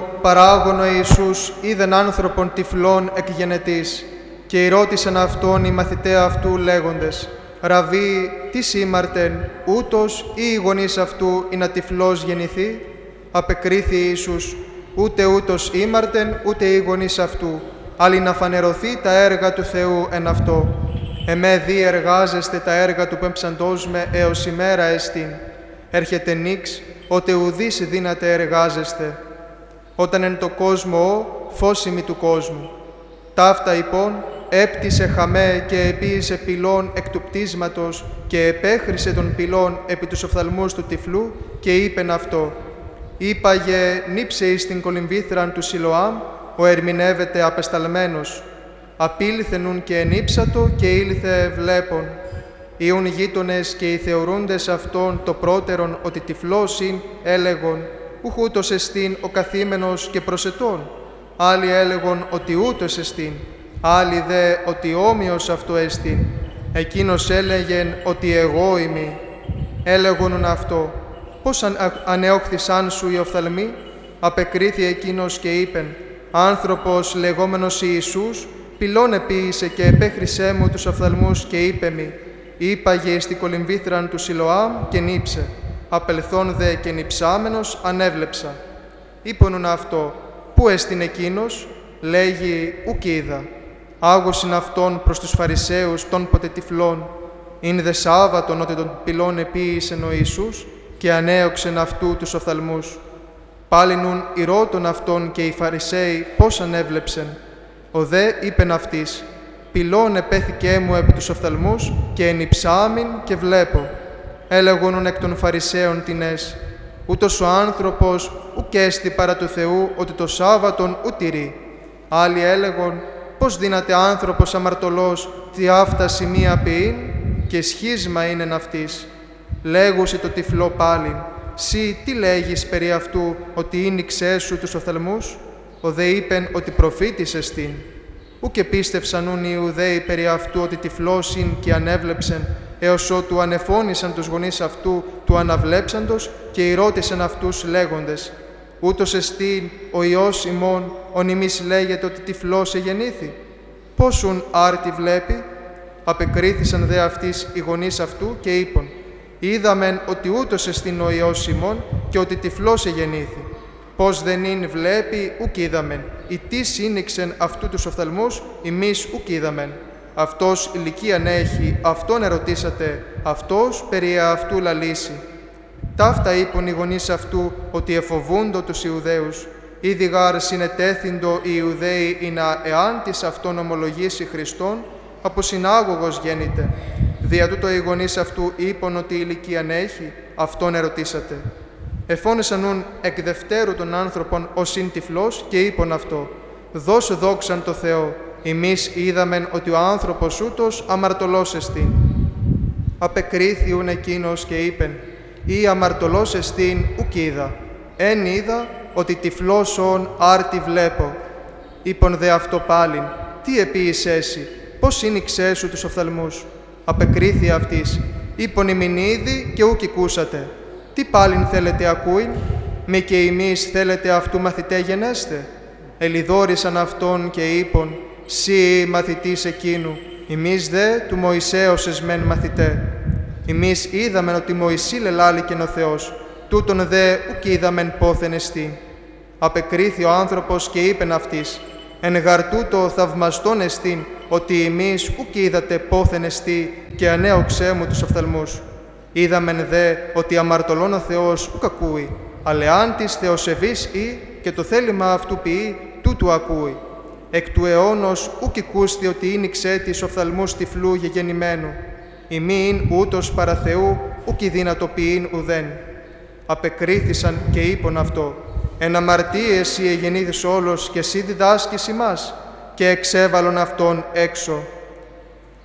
παράγωνο Ιησούς είδεν άνθρωπον τυφλών εκ γενετής, και ρώτησαν αυτόν οι μαθηταί αυτού λέγοντες: «Ραββί, τι σήμαρτεν, ούτως ή οι γονείς αυτού ή να τυφλός γεννηθεί?» Απεκρίθη Ιησούς: «Ούτε ούτως ήμαρτεν, ούτε οι γονείς αυτού, αλλά να φανερωθεί τα έργα του Θεού εν αυτό. Εμέ δι εργάζεστε τα έργα του πέμψαντός με έως ημέρα εστίν. Έρχεται νύξ, ότε ουδείς δύναται εργάζεστε. Όταν εν το κόσμο φως ημί του κόσμου. Ταύτα λοιπόν έπτυσε χαμέ και επίησε πυλών εκ του πτίσματος και επέχρισε των πυλών επί τους οφθαλμούς του τυφλού και είπεν αυτό: «Είπαγε νύψε εις την κολυμβήθραν του Σιλοάμ, ο ερμηνεύεται απεσταλμένος. Απήλθενουν και ενύψατο και ήλθε βλέπων. Ιούν γείτονες και οι θεωρούντες αυτόν το πρώτερον ότι τυφλός ειν, έλεγον, ουχ ούτως εστίν ο καθήμενος και προσετών. Άλλοι έλεγον ότι ούτως εστίν, άλλοι δε ότι όμοιος αυτό εστίν. Εκείνος έλεγεν ότι εγώ είμαι. Έλεγον αυτό, πώς ανεόχθησαν σου οι οφθαλμοί? Απεκρίθη εκείνος και είπεν, άνθρωπος λεγόμενος Ιησούς, πυλών επίησε και επέχρισέ μου τους οφθαλμούς και είπε μη, είπαγε στη κολυμβήθραν του Σιλοάμ και νύψε. Απελθόν δε και νυψάμενος ανέβλεψα. Είπονουν αυτό, πού εστιν εκείνος? Λέγει, ουκ είδα. Άγωσιν αυτόν προς τους Φαρισαίους των ποτέ τυφλών. Είναι δε Σάββατον ότι τον πυλών επίησεν ο Ιησούς και ανέωξεν αυτού τους οφθαλμούς. Πάλινουν ηρώτων αυτόν και οι Φαρισαίοι πώς ανέβλεψεν. Ο δε είπεν αυτής, πυλών επέθηκέ μου επί τους οφθαλμούς και ενυψάμιν και βλέπω. Έλεγονον εκ των Φαρισαίων τινές, ούτως ο άνθρωπος ουκ έστι παρά του Θεού ότι το Σάββατον ου τηρεί. Άλλοι έλεγον, πώς δύναται άνθρωπος αμαρτωλός τι αυτά σημεία ποιήν και σχίσμα είναι αυτής. Λέγουσι το τυφλό πάλιν, σύ τι λέγεις περί αυτού ότι ίνιξέ σου τους οφθαλμούς? Ο δε είπεν ότι προφήτης εστίν. Ουκ επίστευσαν οι Ιουδαίοι περί αυτού ότι τυφλός ειν και ανέβλεψεν, έως ότου ανεφώνησαν τους γονείς αυτού του αναβλέψαντος και ρώτησαν αυτούς λέγοντες, ούτως εστίν ο Υιός ημών, ον ημείς λέγεται ότι τυφλός εγεννήθη. Πόσουν άρτη βλέπει? Απεκρίθησαν δε αυτοίς οι γονείς αυτού και είπαν, είδαμεν ότι ούτως εστίν ο Υιός ημών και ότι τυφλός εγεννήθη. Πώς δεν είναι βλέπει, ουκ είδαμεν. Ή τι σύνηξεν αυτού τους οφθαλμούς, ημείς ουκ είδαμεν. Αυτός ηλικίαν έχει, αυτόν ερωτήσατε, αυτός περί αυτού λαλήσει. Ταύτα είπαν οι γονείς αυτού ότι εφοβούντο τους Ιουδαίους. Ήδη γάρ συνετέθυντο οι Ιουδαίοι ή να εάν της αυτόν ομολογήσει Χριστόν, από συνάγωγος γέννηται. Δια τούτο οι γονείς αυτού είπαν ότι ηλικίαν έχει, αυτόν ερωτήσατε. Εφώνησαν νουν εκ δευτέρου των άνθρωπων ως ειν τυφλός και είπαν αυτό. Δώσε δόξαν το Θεό, εμείς είδαμεν ότι ο άνθρωπος ούτως αμαρτωλός εστίν. Απεκρίθιουν εκείνος και είπεν, ή αμαρτωλός εστίν ουκ είδα. Εν είδα ότι τυφλός ον άρτη βλέπω. Είπον δε αυτό πάλιν, τι επίησε εσύ, πώς ίνιξέ σου τους οφθαλμούς? Απεκρίθη αυτής, είπον ημιν είδη και ουκ ακούσατε. Τι πάλιν θέλετε ακούειν, μη και εμείς θέλετε αυτού μαθητέ γενέστε? Ελιδόρισαν αυτόν και είπον, σύ μαθητής εκείνου, εμείς δε του Μωυσέως εσμέν μαθητέ. Εμείς είδαμεν ότι Μωυσή λελάληκεν ο Θεός, τούτον δε ουκ είδαμεν πόθεν εστί. Απεκρίθη ο άνθρωπος και είπεν αυτής, εν γαρ τούτο θαυμαστόν εστίν, ότι εμείς ουκ είδατε πόθεν εστί και ανέωξέ μου τους οφθαλμούς. Είδαμεν δε ότι αμαρτωλών ο Θεός ουκ ακούει, αλλά αν της θεοσεβής ή και το θέλημα αυτού ποιεί, τούτου ακούει. Εκ του αιώνος ουκ οικούστη ότι ίνιξέ της οφθαλμούς τυφλού γεγεννημένου. Ημίν ούτως παρά Θεού ουκ ιδυνατοποιήν ουδέν. Απεκρίθησαν και είπον αυτό, εν αμαρτίε εσύ εγεννήθης όλος και εσύ διδάσκεις ημάς, και εξέβαλον αυτόν έξω.